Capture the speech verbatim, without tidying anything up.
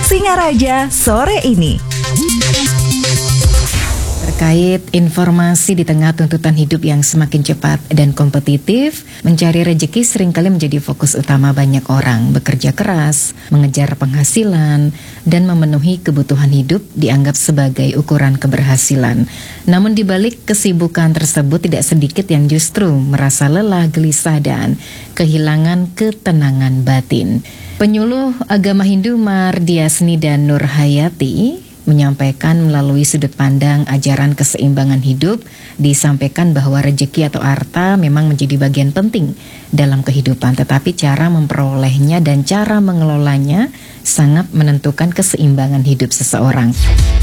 Singaraja sore ini. Terkait informasi di tengah tuntutan hidup yang semakin cepat dan kompetitif, mencari rejeki seringkali menjadi fokus utama banyak orang. Bekerja keras, mengejar penghasilan, dan memenuhi kebutuhan hidup dianggap sebagai ukuran keberhasilan. Namun di balik kesibukan tersebut tidak sedikit yang justru merasa lelah, gelisah, dan kehilangan ketenangan batin. Penyuluh agama Hindu Mardiasni dan Nur Hayati menyampaikan melalui sudut pandang ajaran keseimbangan hidup, disampaikan bahwa rezeki atau harta memang menjadi bagian penting dalam kehidupan, tetapi cara memperolehnya dan cara mengelolanya sangat menentukan keseimbangan hidup seseorang.